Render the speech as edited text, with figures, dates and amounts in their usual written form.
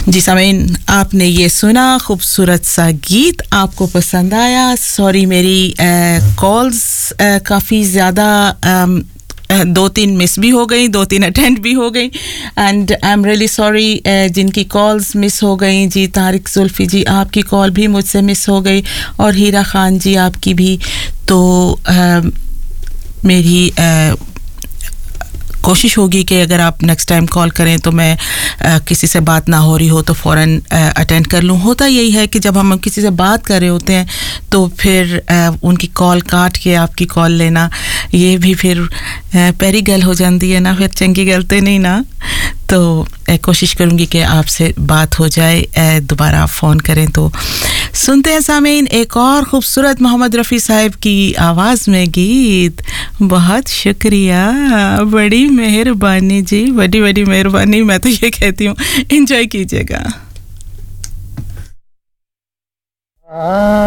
जी सामीन, आपने ये सुना खूबसूरत सा गीत, आपको पसंद आया। सॉरी मेरी कॉल्स काफ़ी ज़्यादा 2-3 मिस भी हो गई, 2-3 अटेंड भी हो गई and I am really sorry जिनकी कॉल्स मिस हो गई। जी तारिक जुल्फी जी, आपकी कॉल भी मुझसे मिस हो गई और हीरा खान जी आपकी भी। तो मेरी कोशिश होगी कि अगर आप नेक्स्ट टाइम कॉल करें तो मैं किसी से बात ना हो रही हो तो फ़ौरन अटेंड कर लूँ। होता यही है कि जब हम किसी से बात कर रहे होते हैं तो फिर उनकी कॉल काट के आपकी कॉल लेना, ये भी फिर पहली गल हो जाती है ना, फिर चंगी गल तो नहीं ना। तो कोशिश करूँगी कि आपसे बात हो जाए, दोबारा फ़ोन करें तो। सुनते हैं सामीन एक और ख़ूबसूरत मोहम्मद रफ़ी साहब की आवाज़ में गीत। बहुत शुक्रिया, बड़ी मेहरबानी जी, बड़ी बड़ी मेहरबानी, मैं तो ये कहती हूँ। एंजॉय कीजिएगा।